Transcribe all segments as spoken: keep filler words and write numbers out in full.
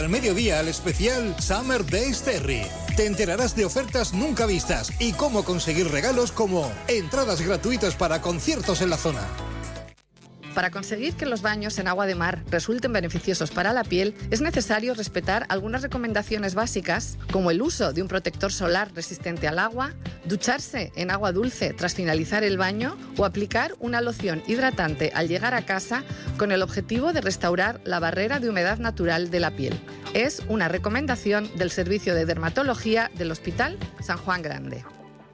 Al mediodía, al especial Summer Days Terry. Te enterarás de ofertas nunca vistas y cómo conseguir regalos como entradas gratuitas para conciertos en la zona. Para conseguir que los baños en agua de mar resulten beneficiosos para la piel, es necesario respetar algunas recomendaciones básicas, como el uso de un protector solar resistente al agua, ducharse en agua dulce tras finalizar el baño o aplicar una loción hidratante al llegar a casa con el objetivo de restaurar la barrera de humedad natural de la piel. Es una recomendación del Servicio de Dermatología del Hospital San Juan Grande.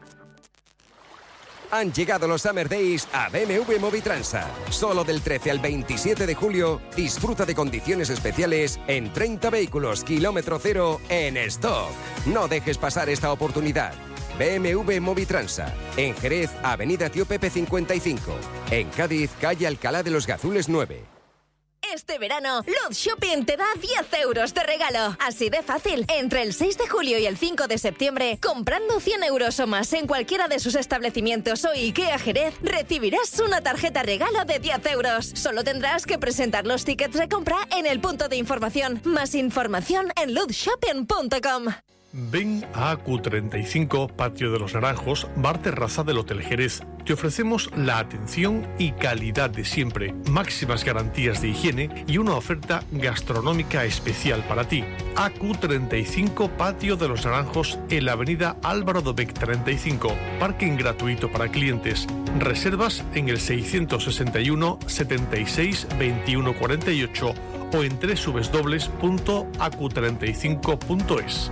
Han llegado los Summer Days a B M W Movitransa. Solo del trece al veintisiete de julio, disfruta de condiciones especiales en treinta vehículos kilómetro cero en stock. No dejes pasar esta oportunidad. B M W Movitransa. En Jerez, Avenida Tío Pepe cincuenta y cinco. En Cádiz, calle Alcalá de los Gazules nueve. Este verano, Luz Shopping te da diez euros de regalo. Así de fácil. Entre el seis de julio y el cinco de septiembre, comprando cien euros o más en cualquiera de sus establecimientos o IKEA Jerez, recibirás una tarjeta regalo de diez euros. Solo tendrás que presentar los tickets de compra en el punto de información. Más información en luz shopping punto com. Ven a A Q treinta y cinco, Patio de los Naranjos, bar terraza del Hotel Jerez. Te ofrecemos la atención y calidad de siempre, máximas garantías de higiene y una oferta gastronómica especial para ti. A Q treinta y cinco, Patio de los Naranjos, en la avenida Álvaro Dobech treinta y cinco. Parking gratuito para clientes. Reservas en el seiscientos sesenta y uno, setenta y seis, veintiuno cuarenta y ocho o en doble u doble u doble u punto a q treinta y cinco punto es.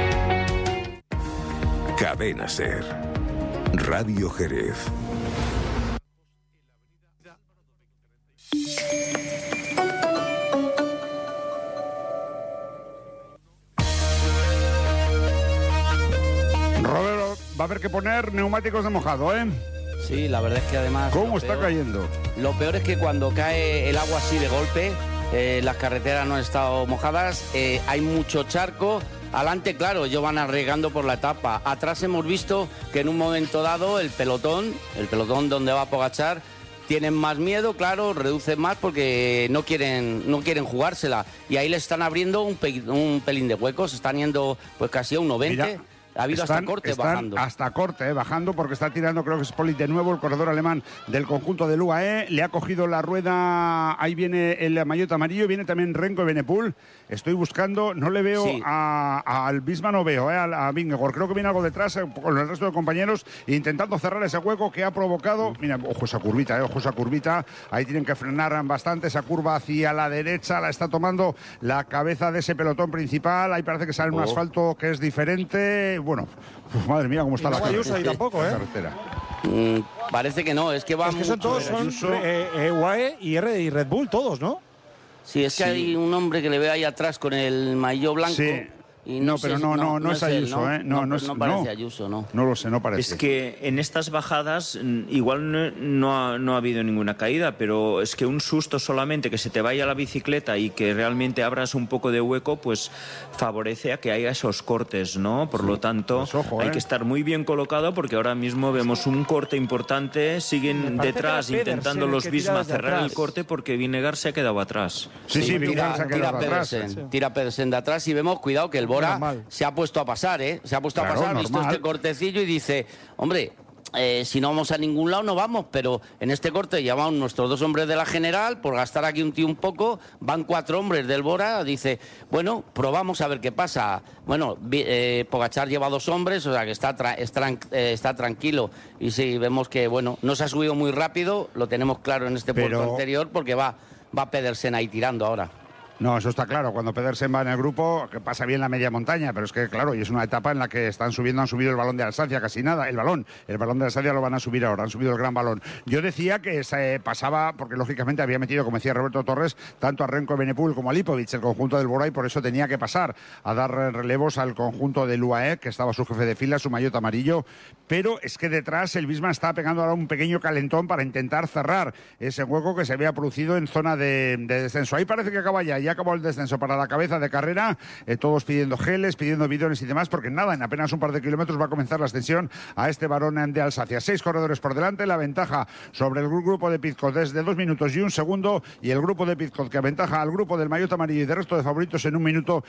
Cadena Ser. Radio Jerez. Rodero, va a haber que poner neumáticos de mojado, ¿eh? Sí, la verdad es que además... ¿Cómo está peor, cayendo? Lo peor es que cuando cae el agua así de golpe, eh, las carreteras no han estado mojadas, eh, hay mucho charco. Adelante, claro, ellos van arriesgando por la etapa. Atrás hemos visto que en un momento dado el pelotón, el pelotón donde va Pogačar, tienen más miedo, claro, reducen más porque no quieren, no quieren jugársela. Y ahí le están abriendo un, pe, un pelín de huecos, están yendo pues casi a uno veinte. Mira. Ha habido están, hasta corte están bajando. Hasta corte, eh, bajando, porque está tirando, creo que es Polit de nuevo, el corredor alemán del conjunto del U A E. Le ha cogido la rueda, ahí viene el maillot amarillo, viene también Renko Evenepoel. Estoy buscando, no le veo sí. a, al Bisma, no veo, eh, a, a Vingegaard. Creo que viene algo detrás eh, con el resto de compañeros, intentando cerrar ese hueco que ha provocado. Mira, ojo esa curvita, eh, ojo esa curvita. Ahí tienen que frenar bastante esa curva hacia la derecha. La está tomando la cabeza de ese pelotón principal. Ahí parece que sale oh. un asfalto que es diferente. Bueno, uf, madre mía, cómo está y la carretera. Ahí tampoco, ¿eh? carretera. Mm, parece que no, es que van es que son mucho. todos, son eh, eh, U A E y, R, y Red Bull, todos, ¿no? Sí, es que sí. hay un hombre que le ve ahí atrás con el maillot blanco. Sí. Y no, no, pero sé, no, no, no, no, no es Ayuso, él, ¿no? ¿eh? No, no, no, es, no parece no. Ayuso, no. No lo sé, no parece. Es que en estas bajadas igual no, no, ha, no ha habido ninguna caída, pero es que un susto solamente, que se te vaya la bicicleta y que realmente abras un poco de hueco, pues favorece a que haya esos cortes, ¿no? Por sí. lo tanto, pues ojo, hay ¿eh? que estar muy bien colocado porque ahora mismo vemos un corte importante, siguen detrás intentando los Visma cerrar el corte porque Vingegaard se ha quedado atrás. Sí, sí, Vingegaard se ha quedado tira atrás. Pedersen, tira Pedersen de atrás y vemos, cuidado, que el Bora se ha puesto a pasar, ¿eh? Se ha puesto claro, a pasar, ha visto este cortecillo y dice, hombre, eh, si no vamos a ningún lado no vamos, pero en este corte llamaron nuestros dos hombres de la general, por gastar aquí un tío un poco, van cuatro hombres del Bora, dice, bueno, probamos a ver qué pasa. Bueno, eh, Pogačar lleva dos hombres, o sea que está, tra está, eh, está tranquilo, y sí, vemos que, bueno, no se ha subido muy rápido, lo tenemos claro en este pero... puerto anterior, porque va, va Pedersen ahí tirando ahora. No, eso está claro. Cuando Pedersen va en el grupo, que pasa bien la media montaña, pero es que, claro, y es una etapa en la que están subiendo, han subido el balón de Alsacia, casi nada, el balón, el balón de Alsacia lo van a subir ahora, han subido el gran balón. Yo decía que se pasaba, porque lógicamente había metido, como decía Roberto Torres, tanto a Renko Evenepoel como a Lipovic, el conjunto del Bora, y por eso tenía que pasar a dar relevos al conjunto del U A E, que estaba su jefe de fila, su maillot amarillo, pero es que detrás el Visma está pegando ahora un pequeño calentón para intentar cerrar ese hueco que se había producido en zona de, de descenso. Ahí parece que acaba ya, ya ya acabó el descenso para la cabeza de carrera, eh, todos pidiendo geles, pidiendo bidones y demás, porque nada, en apenas un par de kilómetros va a comenzar la ascensión a este Varón de Alsacia. Seis corredores por delante, la ventaja sobre el grupo de Pidcock desde dos minutos y un segundo, y el grupo de Pidcock que aventaja al grupo del maillot amarillo y del resto de favoritos en un minuto